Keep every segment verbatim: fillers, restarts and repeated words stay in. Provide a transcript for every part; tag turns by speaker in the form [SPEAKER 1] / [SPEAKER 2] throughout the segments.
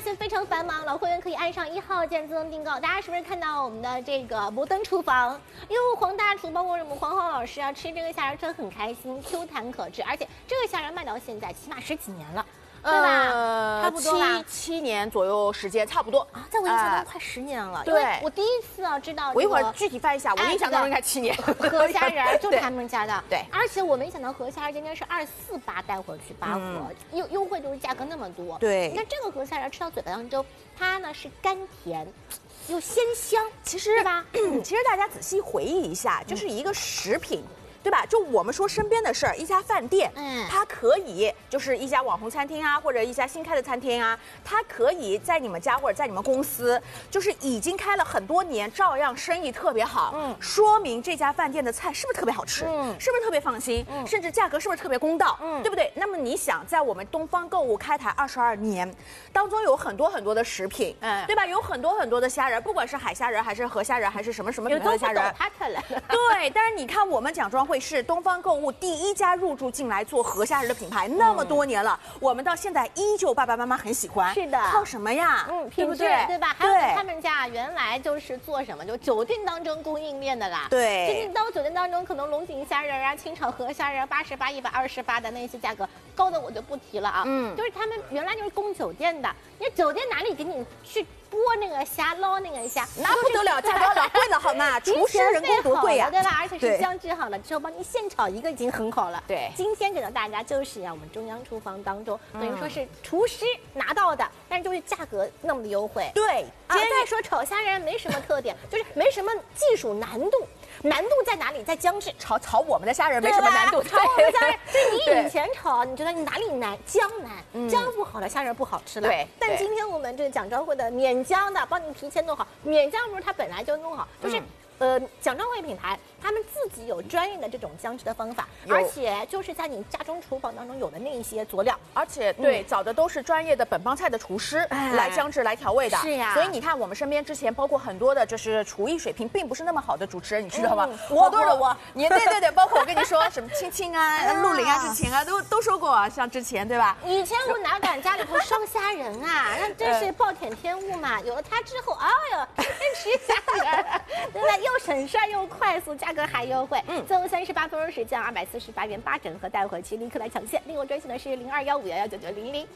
[SPEAKER 1] 现在非常繁忙，老会员可以按上一号键自动订购。大家是不是看到我们的这个摩登厨房？因为黄大厨包括我们黄浩老师啊，吃这个虾仁真的很开心 ，Q 弹可治，而且这个虾仁卖到现在起码十几年了。 对吧？
[SPEAKER 2] 呃，
[SPEAKER 1] 差不多吧，
[SPEAKER 2] 七七年左右时间，差不多
[SPEAKER 1] 啊，在我印象中快十年了。
[SPEAKER 2] 对，
[SPEAKER 1] 我第一次啊知道，
[SPEAKER 2] 我一会儿具体翻一下，我印象中应该七年。
[SPEAKER 1] 河虾仁就他们家的，
[SPEAKER 2] 对，
[SPEAKER 1] 而且我没想到河虾仁今天是二四八带回去八盒，优优惠就是价格那么多。
[SPEAKER 2] 对，
[SPEAKER 1] 你看这个河虾仁吃到嘴巴当中，它呢是甘甜。 又鲜香，
[SPEAKER 2] 其实
[SPEAKER 1] 对吧？
[SPEAKER 2] 其实大家仔细回忆一下，就是一个食品。 对吧？就我们说身边的事儿，一家饭店，嗯，它可以就是一家网红餐厅啊，或者一家新开的餐厅啊，它可以在你们家或者在你们公司，就是已经开了很多年，照样生意特别好，嗯，说明这家饭店的菜是不是特别好吃，嗯，是不是特别放心，嗯，甚至价格是不是特别公道，嗯，对不对？那么你想，在我们东方购物开台二十二年当中，有很多很多的食品，嗯，对吧？有很多很多的虾仁，不管是海虾仁还是河虾仁还是什么什么品牌的虾仁，对，但是你看我们蒋庄会。 会是东方购物第一家入驻进来做河虾仁的品牌，那么多年了，嗯、我们到现在依旧爸爸妈妈很喜欢。
[SPEAKER 1] 是的，
[SPEAKER 2] 靠什么呀？嗯，
[SPEAKER 1] 对不对？对吧？还有他们家原来就是做什么，就酒店当中供应链的啦。
[SPEAKER 2] 对，
[SPEAKER 1] 最近到酒店当中，可能龙井虾仁啊、清炒河虾仁八十八、一百二十八的那些价格高的我就不提了啊。嗯，就是他们原来就是供酒店的，你酒店哪里给你去？ 剥那个虾，捞那个虾，
[SPEAKER 2] 那不得了，价格老贵了，好吗？厨师人工多贵呀，
[SPEAKER 1] 对吧？而且是姜制好了之后，帮你现炒一个已经很好了。
[SPEAKER 2] 对，
[SPEAKER 1] 今天给到大家就是啊，我们中央厨房当中，等于说是厨师拿到的，但是就是价格那么的优惠。
[SPEAKER 2] 对，
[SPEAKER 1] 啊，再说炒虾仁没什么特点，就是没什么技术难度。 难度在哪里？在姜制。
[SPEAKER 2] 炒炒我们的虾仁没什么难度，
[SPEAKER 1] 炒我们的虾仁，就你以前炒，你觉得你哪里难？姜难，姜不好了，虾仁不好吃了。
[SPEAKER 2] 对。
[SPEAKER 1] 但今天我们这个蒋庄会的免姜的，帮你提前弄好。免姜不是它本来就弄好，就是呃蒋庄会品牌他们自己有专业的这种姜制的方法，而且就是在你家中厨房当中有的那一些佐料，
[SPEAKER 2] 而且对找的都是专业的本帮菜的厨师来姜制来调味的。
[SPEAKER 1] 是呀。
[SPEAKER 2] 所以你看我们身边之前包括很多的就是厨艺水平并不是那么好的主持人，你知道吗？好多的我，你对对对，包括我跟你说什么青青啊、陆林啊之前啊都都说过啊，像之前对吧？
[SPEAKER 1] 以前我哪敢家里头烧虾仁啊，那真是暴殄天物嘛。有了它之后，哎呦，吃虾仁，对吧？又省事儿又快速，价格还优惠。嗯，最后三十八分钟时降二百四十八元八整盒带回去，立刻来抢现。另外专线的是零二幺五幺幺九九零零。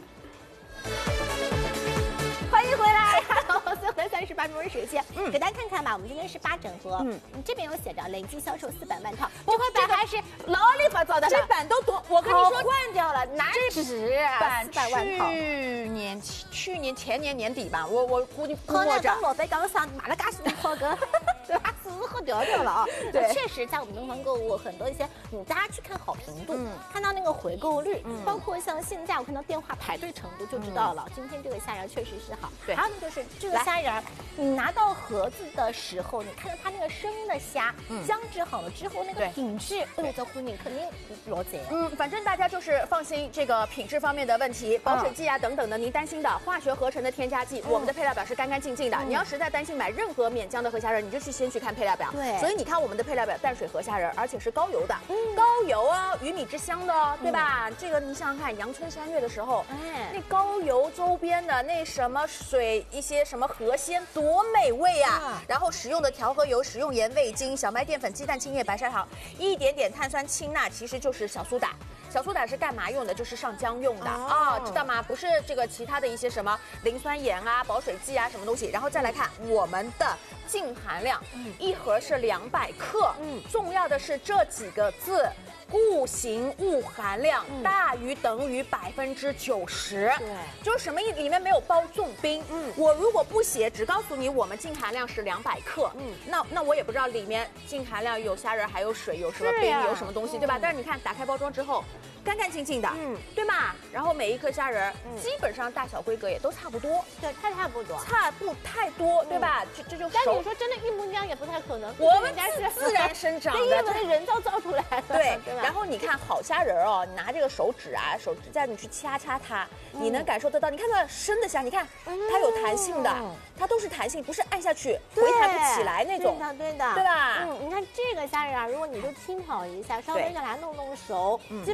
[SPEAKER 1] 欢迎回来，最后的三十八分钟时间，嗯，给大家看看吧。我们今天是八整盒，嗯，你这边有写着累计销售四百万套，这块板还是老里发糟的，
[SPEAKER 2] 这板都多，我跟你说
[SPEAKER 1] 换掉了，哪止啊？四百万套。
[SPEAKER 2] 去年去年前年年底吧，我我估计估摸着。
[SPEAKER 1] 老板刚上买了嘎十套个，对吧？是喝掉掉了啊。对，确实在我们东方购物很多一些，你大家去看好评度，看到那个回购率，包括像现在我看到电话排队程度就知道了。今天这个虾仁确实是好。对，还有呢就是这个虾仁，你拿到盒子的时候，你看到它那个生的虾，姜制好了之后那个品质，哎呦，这回你肯定老贼。
[SPEAKER 2] 嗯，反正大家就是放心这个品质方面的问题，保水剂啊等等的，您担心的化学合成的添加剂，我们的配料表是干干净净的。你要实在担心买任何免姜的河虾仁，你就去先去看配料表。对，所以你看我们的配料表，淡水河虾仁，而且是高油的，高油哦，鱼米之乡的哦，对吧？这个你想想看，阳春三月的时候，哎，那高油周边的那什么水一些什么河鲜多美味啊！然后使用的调和油，食用盐、味精、小麦淀粉、鸡蛋清液、白砂糖，一点点碳酸氢钠，其实就是小苏打。小苏打是干嘛用的？就是上姜用的啊，知道吗？不是这个其他的一些什么磷酸盐啊、保水剂啊什么东西。然后再来看我们的净含量，一盒是两百克。嗯，重要的是这几个字。固形物含量大于等于百分之九十，对，就是什么意？里面没有包重冰。嗯，我如果不写，只告诉你我们净含量是两百克，嗯，那那我也不知道里面净含量有虾仁，还有水，有什么冰，有什么东西，对吧？但是你看打开包装之后，干干净净的，嗯，对吧？然后每一颗虾仁，基本上大小规格也都差不多，
[SPEAKER 1] 对，太差不多，
[SPEAKER 2] 差不太多，对吧？这这就。
[SPEAKER 1] 但你说真的，一模一样也不太可能，
[SPEAKER 2] 我们家是自然生长的，
[SPEAKER 1] 因为我们人造造出来的，
[SPEAKER 2] 对。然后你看好虾仁哦，你拿这个手指啊，手指再你去掐掐它，你能感受得到。你看到生的虾，你看它有弹性的，它都是弹性，不是按下去回弹不起来那种。
[SPEAKER 1] 对的，对的，
[SPEAKER 2] 对吧？
[SPEAKER 1] 嗯，你看这个虾仁啊，如果你就清炒一下，稍微给它弄弄熟，基本上就是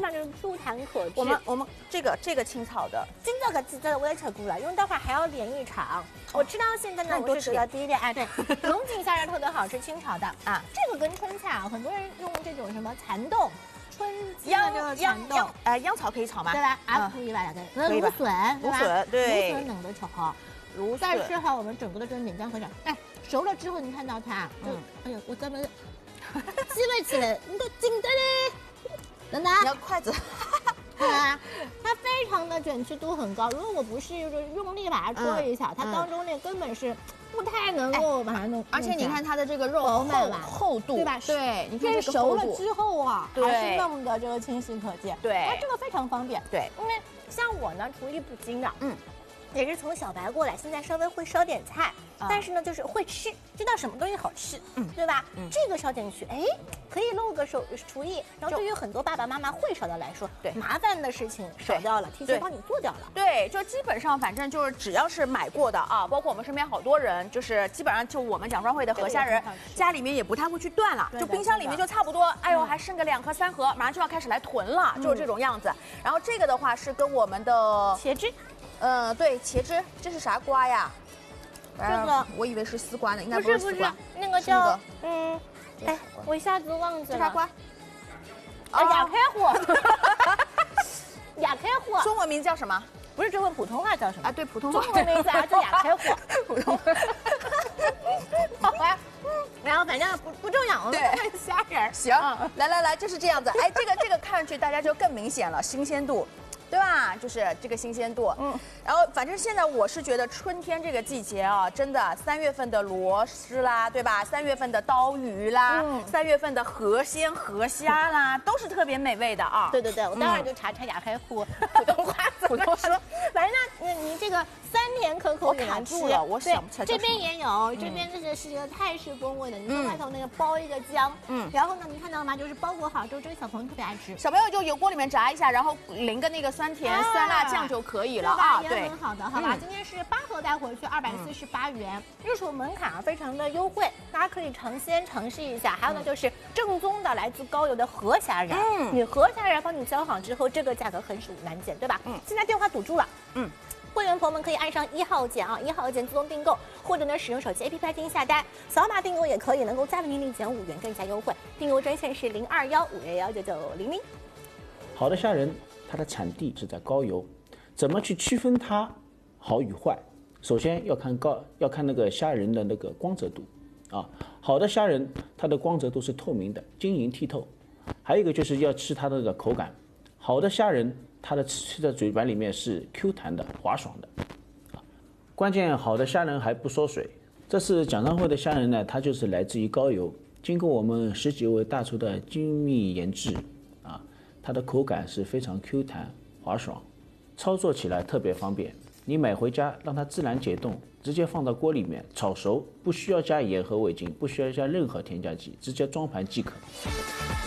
[SPEAKER 1] Q 弹可治。
[SPEAKER 2] 我们我们这个这个青草的，
[SPEAKER 1] 今这个真的我也扯过了，因为待会儿还要连一场。我吃到现在呢，我是觉得第一点，哎，对，龙井虾仁特别好吃，清炒的啊，这个跟春菜啊，很多人用这种什么蚕豆。春
[SPEAKER 2] 秧秧秧，哎，秧草可以炒吗？
[SPEAKER 1] 对吧？啊，可以吧？对，芦笋，
[SPEAKER 2] 芦笋，对，
[SPEAKER 1] 芦笋冷的炒好，芦再吃好我们整个的这个碾浆合掌。哎，熟了之后你看到它，嗯，哎呦，我咱们激了起来，你都紧的嘞，等等，
[SPEAKER 2] 你要筷子。
[SPEAKER 1] 对啊，它非常的卷曲度很高，如果不是用力把它戳一下，它当中那根本是不太能够把它弄。
[SPEAKER 2] 而且你看它的这个肉厚厚度，
[SPEAKER 1] 对吧？
[SPEAKER 2] 对，你看这个
[SPEAKER 1] 熟了之后啊，
[SPEAKER 2] 对，
[SPEAKER 1] 还是那么的这个清晰可见。
[SPEAKER 2] 对，
[SPEAKER 1] 它这个非常方便。
[SPEAKER 2] 对，
[SPEAKER 1] 因为像我呢，厨艺不精的，嗯。也是从小白过来，现在稍微会烧点菜，啊、但是呢，就是会吃，知道什么东西好吃，嗯，对吧？嗯，这个烧进去，哎，可以露个手厨艺。然后对于很多爸爸妈妈会烧的来说，对麻烦的事情少掉了，提前帮你做掉了。
[SPEAKER 2] 对，就基本上反正就是只要是买过的啊，包括我们身边好多人，就是基本上就我们蒋庄会的河虾仁，家里面也不太会去断了，就冰箱里面就差不多，哎呦还剩个两盒三盒，马上就要开始来囤了，就是这种样子。然后这个的话是跟我们的
[SPEAKER 1] 茄汁。
[SPEAKER 2] 嗯，对，茄汁，这是啥瓜呀？
[SPEAKER 1] 这个
[SPEAKER 2] 我以为是丝瓜呢，应该
[SPEAKER 1] 不是
[SPEAKER 2] 不是丝瓜，
[SPEAKER 1] 那个叫嗯，哎，我一下子忘记了。
[SPEAKER 2] 这啥瓜？
[SPEAKER 1] 啊，亚开货。亚开货。
[SPEAKER 2] 中文名字叫什么？
[SPEAKER 1] 不是中文，普通话叫什么？
[SPEAKER 2] 啊，对，普通话。
[SPEAKER 1] 中文名字啊叫亚开货。
[SPEAKER 2] 普通话。
[SPEAKER 1] 好吧。然后反正不不重要，我们看虾仁。
[SPEAKER 2] 行，来来来，就是这样子。哎，这个这个看上去大家就更明显了，新鲜度。对吧？就是这个新鲜度，嗯，然后反正现在我是觉得春天这个季节啊，真的三月份的螺蛳啦，对吧？三月份的刀鱼啦，嗯、三月份的河鲜河虾啦，都是特别美味的啊。
[SPEAKER 1] 对对对，我当然就查查雅开户普通话怎么说。反正那你这个三甜可口也能
[SPEAKER 2] 住了，我想不起来。
[SPEAKER 1] 这边也有，这边就是是一个泰式风味的，你从外头那个包一个浆，嗯，然后呢，你看到了吗？就是包裹好之后，这个小朋友特别爱吃，
[SPEAKER 2] 小朋友就油锅里面炸一下，然后淋个那个酸。酸甜酸辣酱就可以了啊，
[SPEAKER 1] 对，很好的，好吧。今天是八盒带回去二百四十八元，入手门槛啊非常的优惠，大家可以尝鲜尝试一下。还有呢，就是正宗的来自高邮的河虾仁，嗯，你河虾仁帮你浇好之后，这个价格很属难见，对吧？嗯，现在电话堵住了，嗯。会员朋友们可以按上一号键啊，一号键自动订购，或者呢使用手机 A P P 进行下单，扫码订购也可以，能够再为您领减五元，更加优惠。订购专线是零二幺五幺幺九九零零。
[SPEAKER 3] 好的虾仁。它的产地是在高邮，怎么去区分它好与坏？首先要看高，要看那个虾仁的那个光泽度啊。好的虾仁，它的光泽度是透明的，晶莹剔透。还有一个就是要吃它的那个口感，好的虾仁，它的吃在嘴巴里面是 Q 弹的、滑爽的。啊，关键好的虾仁还不缩水。这次蒋庄会的虾仁呢，它就是来自于高邮，经过我们十几位大厨的精密研制。它的口感是非常 Q 弹滑爽，操作起来特别方便。你买回家让它自然解冻，直接放到锅里面炒熟，不需要加盐和味精，不需要加任何添加剂，直接装盘即可。